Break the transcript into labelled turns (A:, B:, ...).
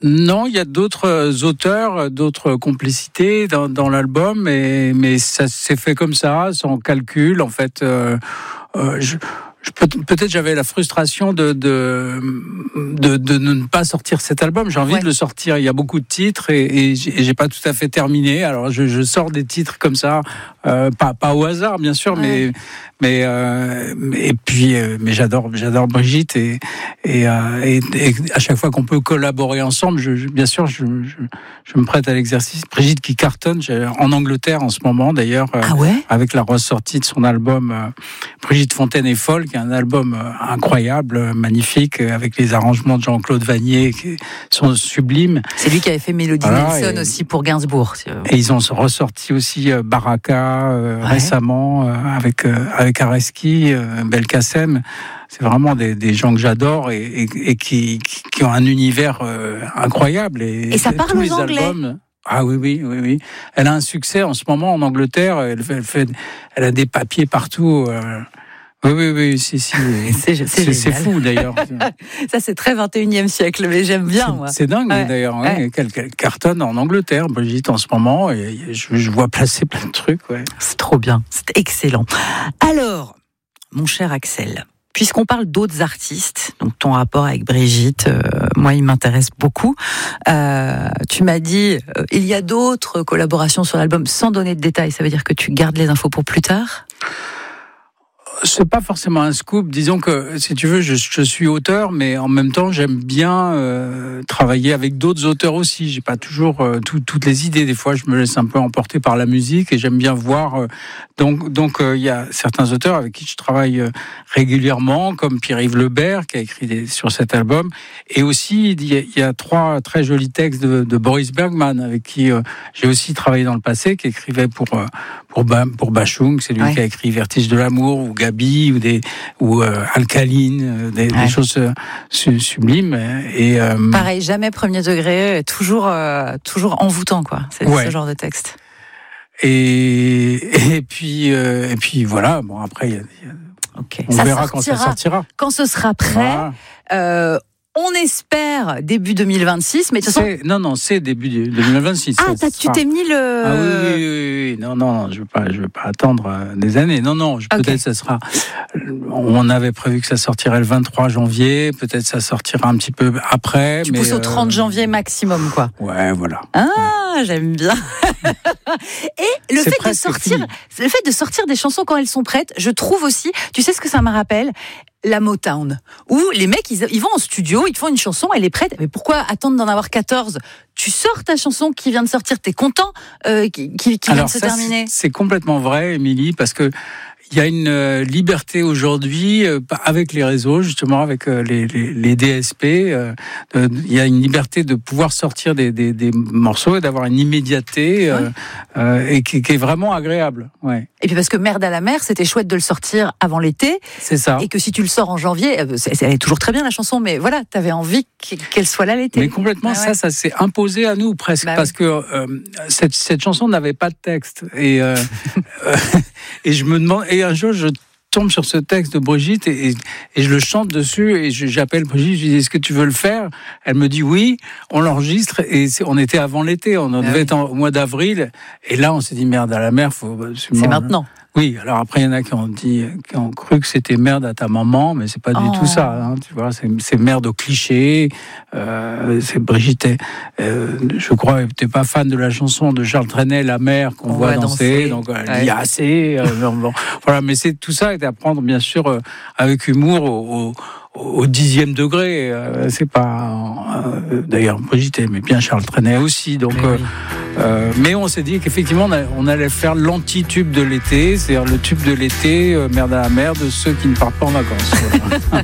A: Non, il y a d'autres auteurs, d'autres complicités dans l'album, mais ça s'est fait comme ça, sans calcul. En fait, peut-être j'avais la frustration de ne pas sortir cet album. J'ai envie de le sortir. Il y a beaucoup de titres et j'ai pas tout à fait terminé. Alors je sors des titres comme ça, pas au hasard bien sûr, mais j'adore Brigitte et à chaque fois qu'on peut collaborer ensemble, bien sûr je me prête à l'exercice. Brigitte qui cartonne en Angleterre en ce moment d'ailleurs, avec la ressortie de son album Brigitte Fontaine est folle, qui est un album incroyable, magnifique, avec les arrangements de Jean-Claude Vanier qui sont sublimes.
B: C'est lui qui avait fait Mélodie Nelson aussi pour Gainsbourg.
A: Et ils ont ressorti aussi Baraka récemment avec Areski, Belkacem. C'est vraiment des gens que j'adore et qui ont un univers incroyable. Et ça parle aux Anglais. Albums, oui. Elle a un succès en ce moment en Angleterre. Elle a des papiers partout. Oui, si. C'est fou d'ailleurs.
B: Ça, c'est très 21e siècle, mais j'aime bien, moi.
A: C'est dingue d'ailleurs. Qu'elle cartonne en Angleterre, Brigitte, en ce moment. Et je vois passer plein de trucs.
B: C'est trop bien. C'est excellent. Alors, mon cher Axel, puisqu'on parle d'autres artistes, donc ton rapport avec Brigitte, moi, il m'intéresse beaucoup. Tu m'as dit, il y a d'autres collaborations sur l'album, sans donner de détails. Ça veut dire que tu gardes les infos pour plus tard ?
A: C'est pas forcément un scoop. Disons que, si tu veux, je suis auteur, mais en même temps, j'aime bien travailler avec d'autres auteurs aussi. J'ai pas toujours toutes les idées. Des fois, je me laisse un peu emporter par la musique et j'aime bien voir. Donc, il y a certains auteurs avec qui je travaille régulièrement, comme Pierre-Yves Lebert, qui a écrit sur cet album. Et aussi, il y a 3 très jolis textes de Boris Bergman, avec qui j'ai aussi travaillé dans le passé, qui écrivait pour Bachung. C'est lui qui a écrit Vertige de l'amour, ou Gabi, ou Alcaline, des choses sublimes. Et
B: pareil, jamais premier degré, toujours envoûtant, quoi. C'est ce genre de texte.
A: Et puis voilà. Bon, après, on verra quand ça sortira.
B: Quand ce sera prêt. Voilà. On espère début 2026, mais de toute façon...
A: Non, c'est début 2026.
B: Ah, tu t'es mis le...
A: Ah oui. Non, je veux pas attendre des années. Non, peut-être ça sera... On avait prévu que ça sortirait le 23 janvier, peut-être ça sortira un petit peu après.
B: Tu pousses au 30 janvier maximum, quoi.
A: Ouais, voilà.
B: J'aime bien. Et le fait de sortir des chansons quand elles sont prêtes, je trouve aussi, tu sais ce que ça me rappelle ? La Motown, où les mecs, ils vont en studio, ils te font une chanson, elle est prête, mais pourquoi attendre d'en avoir 14 ? Tu sors ta chanson qui vient de sortir, t'es content qui vient de se terminer.
A: C'est complètement vrai, Émilie, parce que il y a une liberté aujourd'hui avec les réseaux, justement avec les DSP. Il y a une liberté de pouvoir sortir des morceaux et d'avoir une immédiateté et qui est vraiment agréable. Ouais.
B: Et puis parce que Merde à la mer, c'était chouette de le sortir avant l'été.
A: C'est ça.
B: Et que si tu le sors en janvier, elle est toujours très bien la chanson, mais voilà, t'avais envie qu'elle soit là l'été.
A: Mais complètement, ça s'est imposé à nous presque, parce que cette chanson n'avait pas de texte. Et je me demande. Et un jour, je tombe sur ce texte de Brigitte et je le chante dessus et j'appelle Brigitte, je lui dis est-ce que tu veux le faire ? Elle me dit oui, on l'enregistre et on était avant l'été, on devait être au mois d'avril et là on s'est dit Merde à la mer,
B: c'est maintenant.
A: Oui, alors après il y en a qui ont cru que c'était Merde à ta maman, mais c'est pas du tout ça, hein, tu vois, c'est Merde au cliché. C'est Brigitte, je crois, n'était pas fan de la chanson de Charles Trenet, La mer qu'on voit danser, donc elle dit assez. Voilà, mais tout ça est à prendre bien sûr avec humour au 10e degré. C'est pas d'ailleurs Brigitte aimait bien Charles Trenet aussi, donc. Mais on s'est dit qu'effectivement on allait faire l'anti-tube de l'été, c'est-à-dire le tube de l'été, Merde à la mer, de ceux qui ne partent pas en vacances. Voilà.